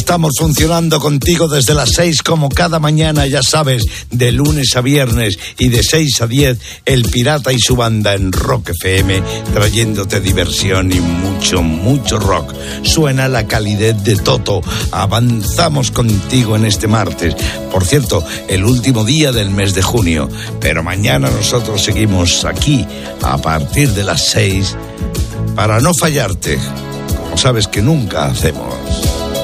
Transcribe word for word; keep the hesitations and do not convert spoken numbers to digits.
Estamos funcionando contigo desde las seis como cada mañana, ya sabes, de lunes a viernes y de seis a diez, El Pirata y su banda en Rock F M, trayéndote diversión y mucho, mucho rock. Suena la calidez de Toto. Avanzamos contigo en este martes. Por cierto, el último día del mes de junio. Pero mañana nosotros seguimos aquí a partir de las seis para no fallarte, como sabes que nunca hacemos.